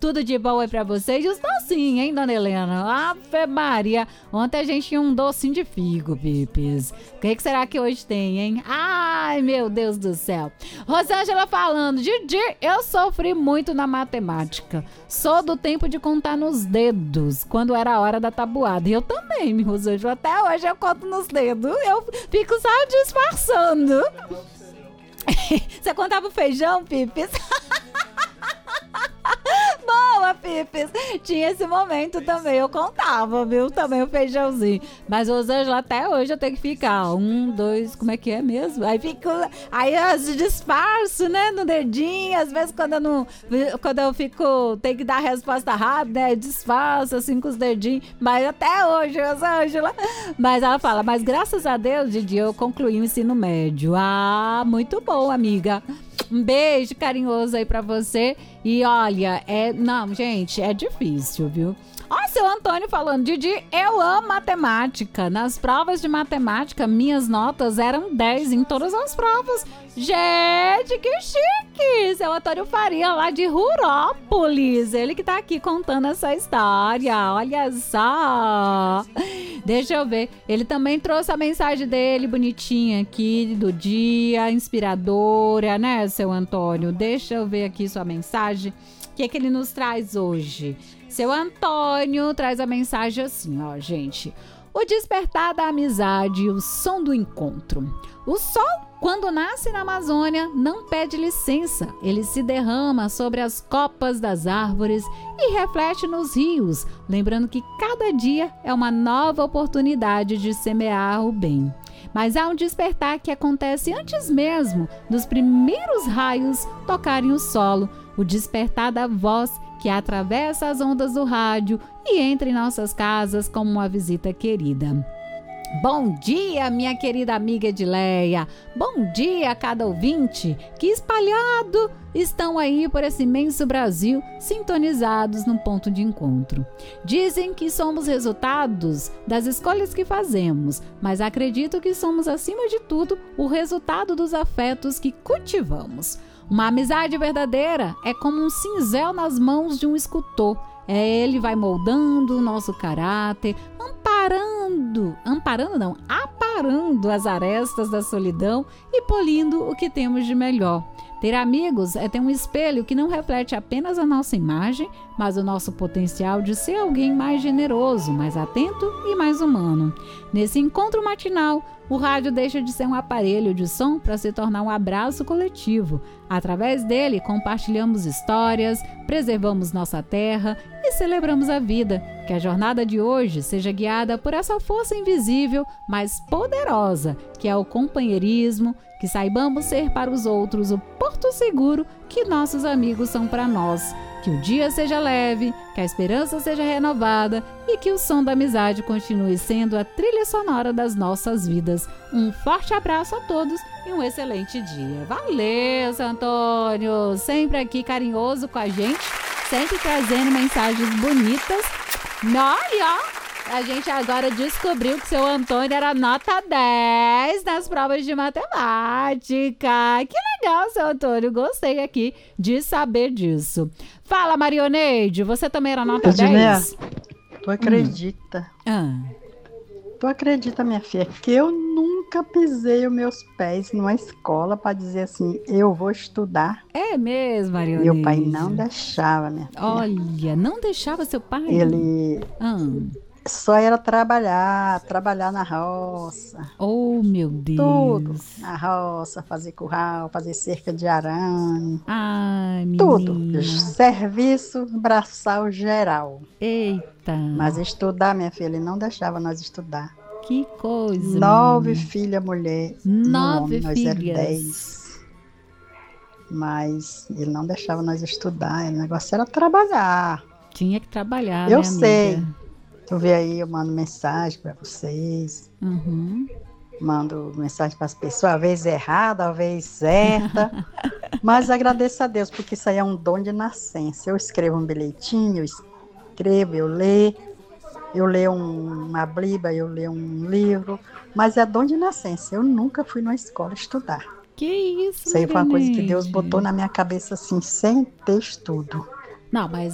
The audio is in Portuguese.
Tudo de bom aí pra vocês? E os docinhos, hein, dona Helena? Ave Maria. Ontem a gente tinha um docinho de figo, Pipes. O que será que hoje tem, hein? Ai, meu Deus do céu. Rosângela falando, Didi, eu sofri muito na matemática. Sou do tempo de contar nos dedos, quando era a hora da tabuada. E eu também, Rosângela. Até hoje eu conto nos dedos. Eu fico só disfarçando. Você contava o feijão, Pipes? Boa, Pipes. Tinha esse momento também. Eu contava, viu? Também o feijãozinho. Mas, Rosângela, até hoje eu tenho que ficar. 1, 2, como é que é mesmo? Aí fico. Aí eu disfarço, né? No dedinho. Às vezes, quando eu não. Quando eu fico. Tem que dar a resposta rápida, né? Eu disfarço assim com os dedinhos. Mas até hoje, Rosângela. Mas ela fala, mas graças a Deus, Didi, eu concluí o ensino médio. Muito bom, amiga. Um beijo carinhoso aí pra você. E olha, não, gente, é difícil, viu? Ó, seu Antônio falando, Didi, eu amo matemática. Nas provas de matemática, minhas notas eram 10 em todas as provas. Gente, que chique! Seu Antônio Faria, lá de Rurópolis. Ele que tá aqui contando essa história. Olha só. Deixa eu ver. Ele também trouxe a mensagem dele bonitinha aqui do dia, inspiradora, né, seu Antônio? Deixa eu ver aqui sua mensagem. O que é que ele nos traz hoje? Seu Antônio traz a mensagem assim, ó, gente. O despertar da amizade, o som do encontro. O sol, quando nasce na Amazônia, não pede licença. Ele se derrama sobre as copas das árvores e reflete nos rios, lembrando que cada dia é uma nova oportunidade de semear o bem. Mas há um despertar que acontece antes mesmo dos primeiros raios tocarem o solo, o despertar da voz que atravessa as ondas do rádio e entra em nossas casas como uma visita querida. Bom dia, minha querida amiga Edileia. Bom dia a cada ouvinte que espalhado estão aí por esse imenso Brasil, sintonizados num ponto de encontro. Dizem que somos resultados das escolhas que fazemos, mas acredito que somos, acima de tudo, o resultado dos afetos que cultivamos. Uma amizade verdadeira é como um cinzel nas mãos de um escultor. Ele vai moldando o nosso caráter, aparando as arestas da solidão e polindo o que temos de melhor. Ter amigos é ter um espelho que não reflete apenas a nossa imagem, mas o nosso potencial de ser alguém mais generoso, mais atento e mais humano. Nesse encontro matinal, o rádio deixa de ser um aparelho de som para se tornar um abraço coletivo. Através dele, compartilhamos histórias, preservamos nossa terra e celebramos a vida. Que a jornada de hoje seja guiada por essa força invisível, mas poderosa, que é o companheirismo, que saibamos ser para os outros o porto seguro que nossos amigos são para nós. Que o dia seja leve, que a esperança seja renovada e que o som da amizade continue sendo a trilha sonora das nossas vidas. Um forte abraço a todos e um excelente dia. Valeu, seu Antônio! Sempre aqui carinhoso com a gente, sempre trazendo mensagens bonitas. Olha, a gente agora descobriu que seu Antônio era nota 10 nas provas de matemática. Que legal, seu Antônio. Gostei aqui de saber disso. Fala, Marioneide, você também era nota 10? Tu acredita? Tu acredita, minha filha, que eu nunca pisei os meus pés numa escola para dizer assim, eu vou estudar? É mesmo, Marioneide? Meu pai não deixava, minha filha. Olha, não deixava seu pai? Ele só era trabalhar na roça. Oh, meu Deus. Tudo na roça, fazer curral, fazer cerca de arame. Ai, menina. Tudo. Serviço braçal geral. Eita. Mas estudar, minha filha, ele não deixava nós estudar. Que coisa. 9 filhas mulher. 9 nós filhas. Nós éramos 10. Mas ele não deixava nós estudar. O negócio era trabalhar. Tinha que trabalhar, eu né, sei. amiga? Tu vê aí, eu mando mensagem para vocês. Mando mensagem para as pessoas, às vezes errada, às vezes certa. Mas agradeço a Deus, porque isso aí é um dom de nascença. Eu escrevo um bilhetinho, eu escrevo, eu leio. Eu leio uma Bíblia, eu leio um livro. Mas é dom de nascença. Eu nunca fui numa escola estudar. Que isso, isso aí foi uma coisa que Deus botou na minha cabeça assim, sem ter estudo. Não, mas